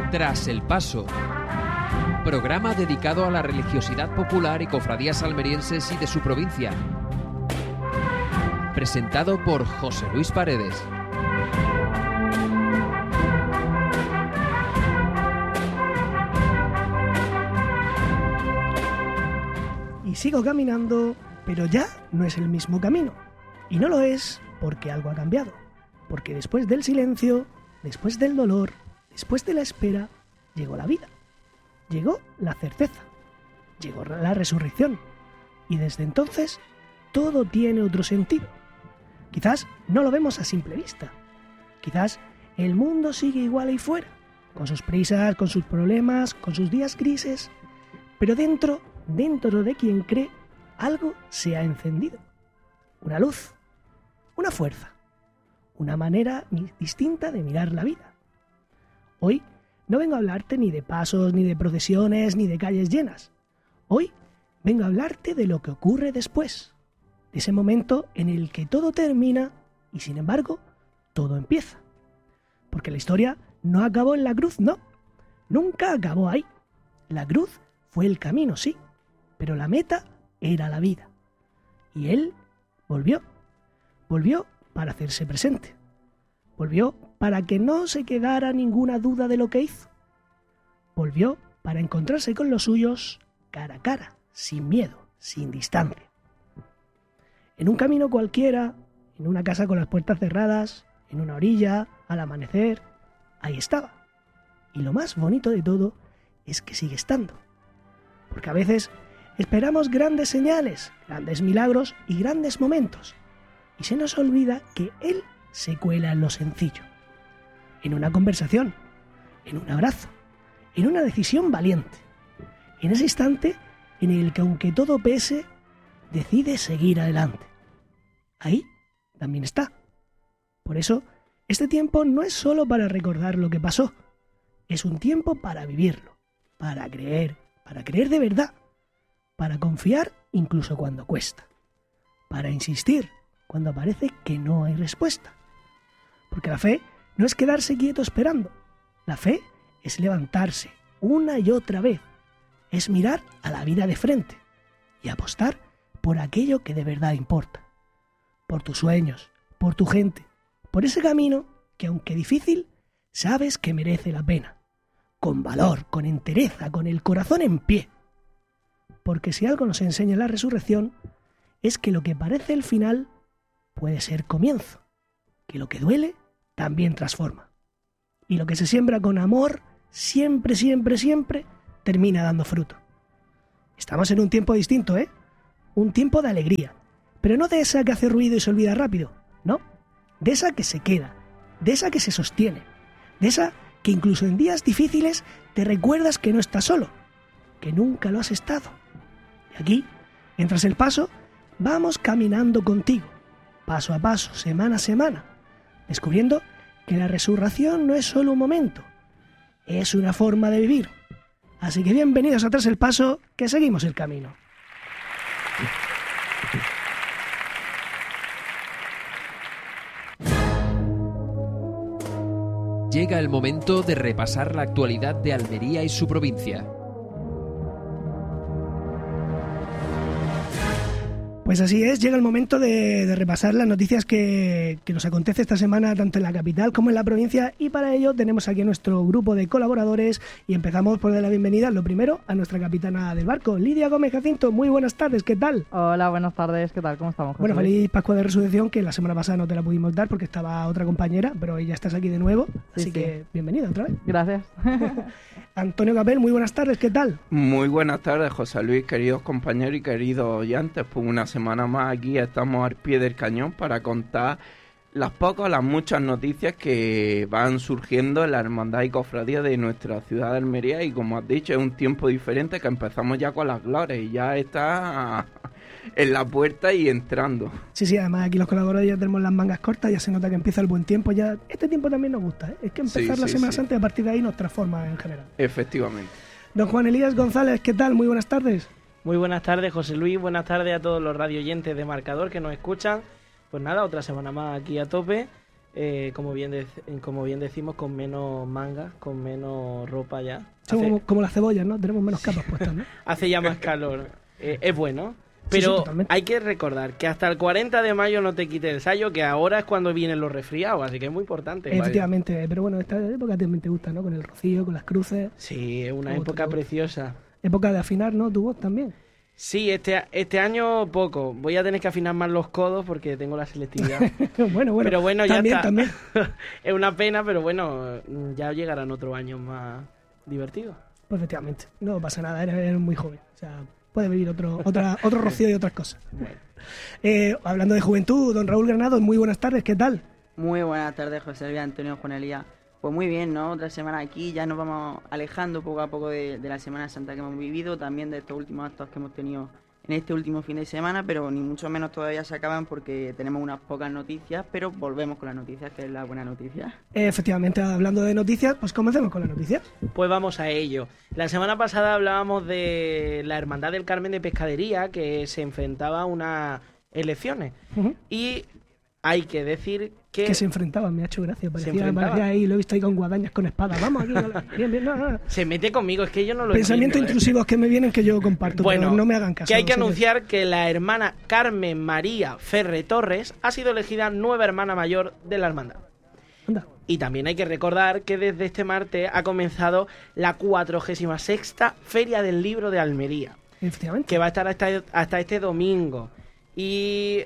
Tras el Paso. Programa dedicado a la religiosidad popular y cofradías almerienses y de su provincia. Presentado por José Luis Paredes. Y sigo caminando, pero ya no es el mismo camino. Y no lo es porque algo ha cambiado. Porque después del silencio, después del dolor, después de la espera, llegó la vida. Llegó la certeza. Llegó la resurrección. Y desde entonces, todo tiene otro sentido. Quizás no lo vemos a simple vista. Quizás el mundo sigue igual ahí fuera, con sus prisas, con sus problemas, con sus días grises. Pero dentro de quien cree, algo se ha encendido. Una luz, una fuerza, una manera distinta de mirar la vida. Hoy no vengo a hablarte ni de pasos, ni de procesiones, ni de calles llenas. Hoy vengo a hablarte de lo que ocurre después, de ese momento en el que todo termina y sin embargo todo empieza. Porque la historia no acabó en la cruz, no. Nunca acabó ahí. La cruz fue el camino, sí, pero la meta era la vida. Y él volvió. Volvió para hacerse presente. Volvió para que no se quedara ninguna duda de lo que hizo. Volvió para encontrarse con los suyos cara a cara, sin miedo, sin distancia. En un camino cualquiera, en una casa con las puertas cerradas, en una orilla, al amanecer, ahí estaba. Y lo más bonito de todo es que sigue estando. Porque a veces esperamos grandes señales, grandes milagros y grandes momentos. Y se nos olvida que Él se cuela en lo sencillo. En una conversación, en un abrazo, en una decisión valiente. En ese instante en el que aunque todo pese, decide seguir adelante. Ahí también está. Por eso, este tiempo no es solo para recordar lo que pasó. Es un tiempo para vivirlo, para creer de verdad, para confiar incluso cuando cuesta, para insistir cuando parece que no hay respuesta. Porque la fe no es quedarse quieto esperando. La fe es levantarse una y otra vez. Es mirar a la vida de frente y apostar por aquello que de verdad importa. Por tus sueños, por tu gente, por ese camino que aunque difícil, sabes que merece la pena. Con valor, con entereza, con el corazón en pie. Porque si algo nos enseña la resurrección, es que lo que parece el final puede ser comienzo. Que lo que duele también transforma. Y lo que se siembra con amor, siempre, siempre, siempre, termina dando fruto. Estamos en un tiempo distinto, ¿eh? Un tiempo de alegría. Pero no de esa que hace ruido y se olvida rápido, ¿no? De esa que se queda, de esa que se sostiene, de esa que incluso en días difíciles te recuerdas que no estás solo, que nunca lo has estado. Y aquí, en Tras el Paso, vamos caminando contigo, paso a paso, semana a semana, descubriendo que la resurrección no es solo un momento, es una forma de vivir. Así que bienvenidos a Tras el Paso, que seguimos el camino. Llega el momento de repasar la actualidad de Almería y su provincia. Pues así es, llega el momento de repasar las noticias que nos acontece esta semana tanto en la capital como en la provincia, y para ello tenemos aquí a nuestro grupo de colaboradores y empezamos por dar la bienvenida, lo primero, a nuestra capitana del barco, Lidia Gómez Jacinto. Muy buenas tardes, ¿qué tal? Hola, buenas tardes, ¿qué tal? ¿Cómo estamos, José? Bueno, feliz Pascua de Resurrección, que la semana pasada no te la pudimos dar porque estaba otra compañera, pero hoy ya estás aquí de nuevo, así que bienvenida otra vez. Gracias. Antonio Capel, muy buenas tardes, ¿qué tal? Muy buenas tardes, José Luis, queridos compañeros y queridos oyentes. Pues una semana más aquí estamos al pie del cañón para contar las muchas noticias que van surgiendo en la hermandad y cofradía de nuestra ciudad de Almería. Y como has dicho, es un tiempo diferente, que empezamos ya con las glorias y ya está en la puerta y entrando. Sí, además aquí los colaboradores ya tenemos las mangas cortas, ya se nota que empieza el buen tiempo. Ya este tiempo también nos gusta, ¿eh? Es que empezar la Semana Santa y a partir de ahí nos transforma en general. Efectivamente. Don Juan Elías González, ¿qué tal? Muy buenas tardes. Muy buenas tardes, José Luis, buenas tardes a todos los radioyentes de Marcador que nos escuchan. Pues nada, otra semana más aquí a tope, como bien decimos, con menos mangas, con menos ropa ya. Somos como las cebollas, ¿no? Tenemos menos capas puestas, ¿no? Hace ya más calor. Es bueno. Sí, Pero totalmente. hay que recordar que hasta el 40 de mayo no te quites el sayo, que ahora es cuando vienen los resfriados, así que es muy importante. Efectivamente, pero bueno, esta época también te gusta, ¿no? Con el rocío, con las cruces. Sí, es una Todo, época todo. preciosa. Época de afinar, ¿no? Tu voz también. Sí, este año poco. Voy a tener que afinar más los codos porque tengo la selectividad. bueno, Pero bueno, ya también, está. también. Es una pena, pero bueno, ya llegarán otros años más divertidos. Pues efectivamente, no pasa nada, eres muy joven. O sea, puede venir otro rocío y otras cosas. Hablando de juventud, don Raúl Granado, muy buenas tardes, ¿qué tal? Muy buenas tardes, José Luis Antonio Juan Elías. Pues muy bien, ¿no? Otra semana aquí, ya nos vamos alejando poco a poco de la Semana Santa que hemos vivido, también de estos últimos actos que hemos tenido en este último fin de semana, pero ni mucho menos todavía se acaban porque tenemos unas pocas noticias, pero volvemos con las noticias, que es la buena noticia. Efectivamente, hablando de noticias, pues comencemos con las noticias. Pues vamos a ello. La semana pasada hablábamos de la Hermandad del Carmen de Pescadería, que se enfrentaba a unas elecciones. Uh-huh. Y hay que decir que se enfrentaban, me ha hecho gracia. Parecía enfrentaban. ahí, lo he visto ahí con guadañas, con espadas. Vamos aquí, bien, no. se mete conmigo, es que yo no lo Pensamientos entiendo, intrusivos que me vienen que yo comparto, Bueno, pero no me hagan caso. que hay que ¿sabes? anunciar que la hermana Carmen María Ferre Torres ha sido elegida nueva hermana mayor de la hermandad. Anda. Y también hay que recordar que desde este martes ha comenzado la 46ª Feria del Libro de Almería, Efectivamente. que va a estar hasta este domingo. Y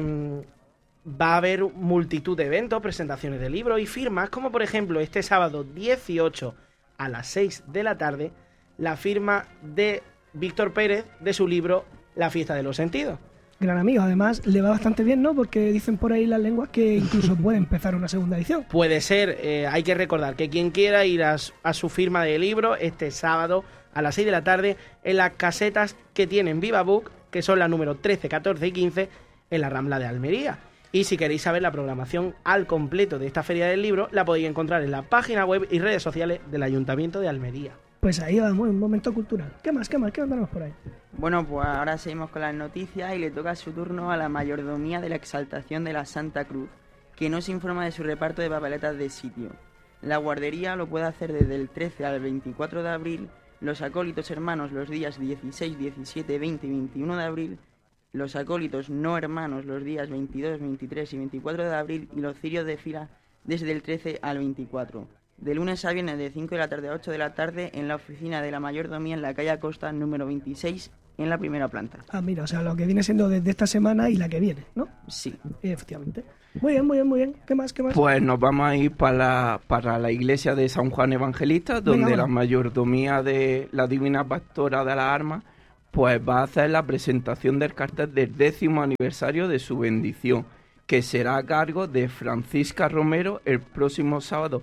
va a haber multitud de eventos, presentaciones de libros y firmas, como por ejemplo este sábado 18 a las 6 de la tarde, la firma de Víctor Pérez de su libro La fiesta de los sentidos. Gran amigo, además le va bastante bien, ¿no? Porque dicen por ahí las lenguas que incluso puede empezar una segunda edición. Puede ser, hay que recordar que quien quiera ir a su firma de libro este sábado a las 6 de la tarde en las casetas que tienen Viva Book, que son las número 13, 14 y 15 en la Rambla de Almería. Y si queréis saber la programación al completo de esta Feria del Libro, la podéis encontrar en la página web y redes sociales del Ayuntamiento de Almería. Pues ahí vamos, un momento cultural. ¿Qué más? ¿Qué andamos por ahí? Bueno, pues ahora seguimos con las noticias y le toca su turno a la mayordomía de la Exaltación de la Santa Cruz, que nos informa de su reparto de papeletas de sitio. La guardería lo puede hacer desde el 13 al 24 de abril, los acólitos hermanos los días 16, 17, 20 y 21 de abril, los acólitos no hermanos los días 22, 23 y 24 de abril y los cirios de fila desde el 13 al 24. De lunes a viernes de 5 de la tarde a 8 de la tarde en la oficina de la mayordomía en la calle Acosta número 26 en la primera planta. Ah, mira, o sea, lo que viene siendo desde esta semana y la que viene, ¿no? Sí. Efectivamente. Muy bien. ¿Qué más? Pues nos vamos a ir para la iglesia de San Juan Evangelista, donde Venga, la mayordomía de la Divina Pastora de las Armas pues va a hacer la presentación del cartel del 10º aniversario de su bendición, que será a cargo de Francisca Romero el próximo sábado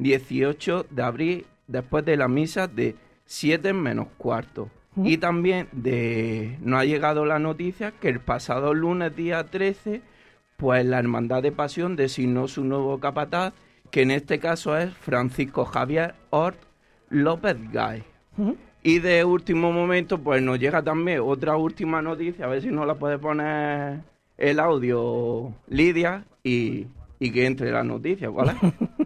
18 de abril, después de la misa de 7 menos cuarto. Y también nos ha llegado la noticia que el pasado lunes día 13, pues la Hermandad de Pasión designó su nuevo capataz, que en este caso es Francisco Javier Hort López Gay. Y de último momento, pues nos llega también otra última noticia, a ver si nos la puede poner el audio Lidia y que entre la noticia, ¿vale?